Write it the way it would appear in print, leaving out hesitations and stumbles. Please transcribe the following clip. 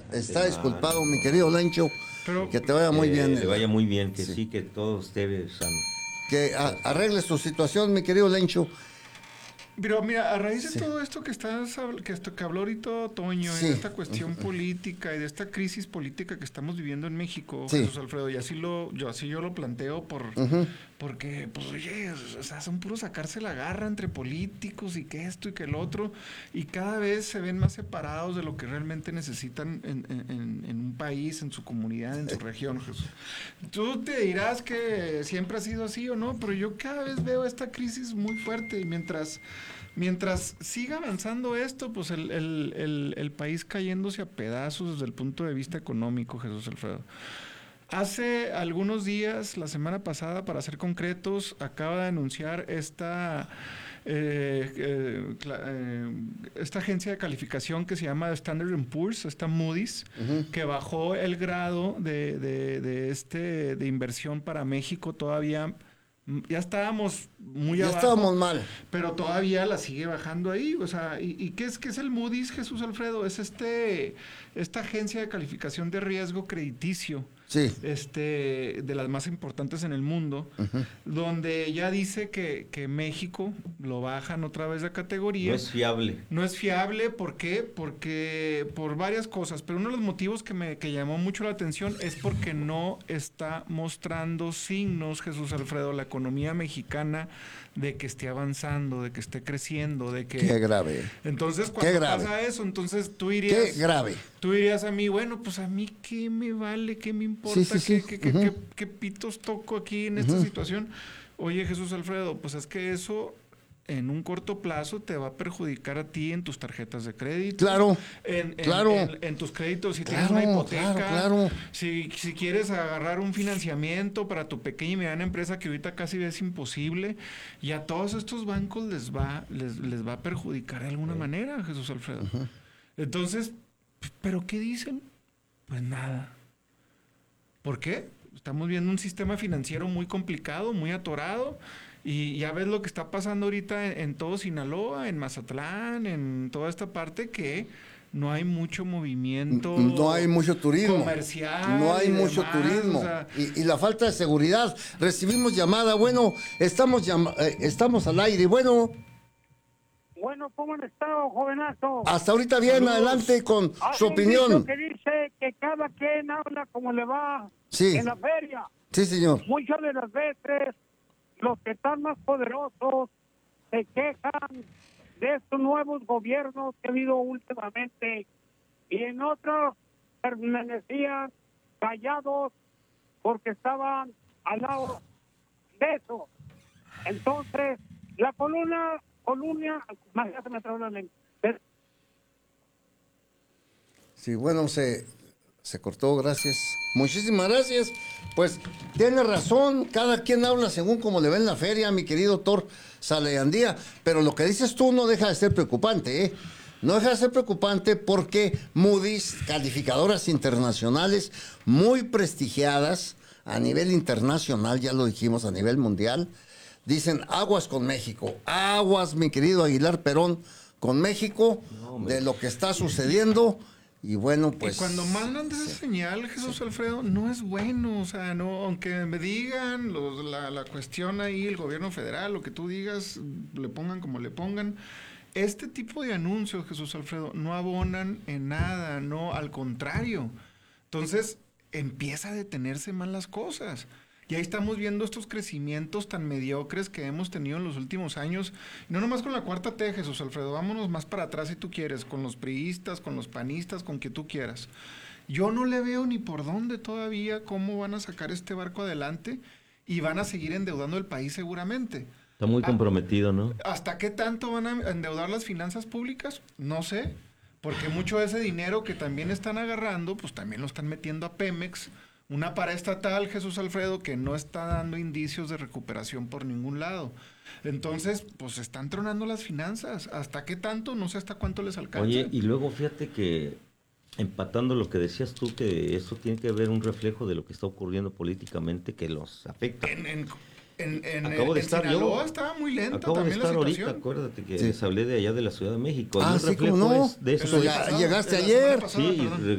Está disculpado, mi querido Lencho. Pero Que te vaya muy bien. Le vaya muy bien, que Sí. sí, que todo esté sano. Que arregles tu situación, mi querido Lencho. Pero mira, a raíz de Sí. todo esto que habló ahorita Toño, Sí. y de esta cuestión política y de esta crisis política que estamos viviendo en México, Sí. Jesús Alfredo, y yo lo planteo porque, pues, oye, o sea, son puros sacarse la garra entre políticos y que esto y que el otro, y cada vez se ven más separados de lo que realmente necesitan en un país, en su comunidad, en su región, Jesús. Tú te dirás que siempre ha sido así o no, pero yo cada vez veo esta crisis muy fuerte y mientras siga avanzando esto, pues el país cayéndose a pedazos desde el punto de vista económico, Jesús Alfredo. Hace algunos días, la semana pasada, para ser concretos, acaba de anunciar esta agencia de calificación que se llama Standard & Poor's, esta Moody's, que bajó el grado de inversión para México todavía. Ya estábamos muy Ya abajo, estábamos mal. pero todavía la sigue bajando ahí. O sea, ¿y qué es el Moody's, Jesús Alfredo? Es esta agencia de calificación de riesgo crediticio. Sí. De las más importantes en el mundo, donde ya dice que México lo bajan otra vez de categoría. No es fiable. No es fiable, ¿por qué? Porque por varias cosas, pero uno de los motivos que llamó mucho la atención es porque no está mostrando signos, Jesús Alfredo, la economía mexicana, de que esté avanzando, de que esté creciendo, de que... Qué grave. Entonces, Qué cuando grave. pasa eso, entonces tú Qué dirías... grave. Tú dirías a mí, bueno, pues a mí qué me vale, qué me importa, Sí. qué pitos toco aquí en esta situación. Oye, Jesús Alfredo, pues es que eso en un corto plazo te va a perjudicar a ti en tus tarjetas de crédito. Claro, claro. En tus créditos, si tienes una hipoteca. Claro. Si quieres agarrar un financiamiento para tu pequeña y mediana empresa, que ahorita casi es imposible, y a todos estos bancos les va a perjudicar de alguna manera, Jesús Alfredo. Entonces, ¿pero qué dicen? Pues nada. ¿Por qué? Estamos viendo un sistema financiero muy complicado, muy atorado, y ya ves lo que está pasando ahorita en todo Sinaloa, en Mazatlán, en toda esta parte, que no hay mucho movimiento. No hay mucho turismo. Comercial. No hay y mucho demás, turismo. o sea, Y la falta de seguridad. Recibimos llamada. Bueno, estamos al aire. Bueno, ¿Cómo han estado, jovenazo? hasta ahorita bien. Saludos. Adelante con su Hay un opinión. dicho que dice que cada quien habla como le va Sí. en la feria. Sí, señor. Muchas de las veces los que están más poderosos se quejan de estos nuevos gobiernos que ha habido últimamente, y en otros permanecían callados porque estaban al lado de eso. Entonces, la colonia, ya se me trabó la lengua. Sí, bueno, se cortó, gracias. Muchísimas gracias. Pues tiene razón, cada quien habla según como le ve en la feria, mi querido Thor Saleandía. Pero lo que dices tú no deja de ser preocupante, ¿eh? No deja de ser preocupante porque Moody's, calificadoras internacionales muy prestigiadas a nivel internacional, ya lo dijimos, a nivel mundial, dicen aguas con México, aguas, mi querido Aguilar Perón, con México, de lo que está sucediendo. Y bueno, pues... Y cuando mandan esa señal, Jesús Alfredo, no es bueno. O sea, no, aunque me digan la cuestión ahí, el gobierno federal, lo que tú digas, le pongan como le pongan. Este tipo de anuncios, Jesús Alfredo, no abonan en nada, no, al contrario. Entonces, empieza a detenerse más las cosas. Y ahí estamos viendo estos crecimientos tan mediocres que hemos tenido en los últimos años. Y no nomás con la cuarta T, Jesús Alfredo, vámonos más para atrás si tú quieres, con los priistas, con los panistas, con quien tú quieras. Yo no le veo ni por dónde todavía cómo van a sacar este barco adelante y van a seguir endeudando el país seguramente. Está muy comprometido, ¿no? ¿Hasta qué tanto van a endeudar las finanzas públicas? No sé, porque mucho de ese dinero que también están agarrando, pues también lo están metiendo a Pemex, una paraestatal, Jesús Alfredo, que no está dando indicios de recuperación por ningún lado. Entonces, pues están tronando las finanzas. ¿Hasta qué tanto? No sé hasta cuánto les alcanza. Oye, y luego fíjate que, empatando lo que decías tú, que esto tiene que ver un reflejo de lo que está ocurriendo políticamente que los afecta. Acabo de estar Sinaloa yo. estaba muy lenta Acabo de también estar la ahorita, situación. acuérdate que Sí. les hablé de allá de la Ciudad de México. Y Ah, un sí, reflejo cómo no. es de eso. Pero ya pasado, llegaste de la ayer. semana pasada, Sí, perdón.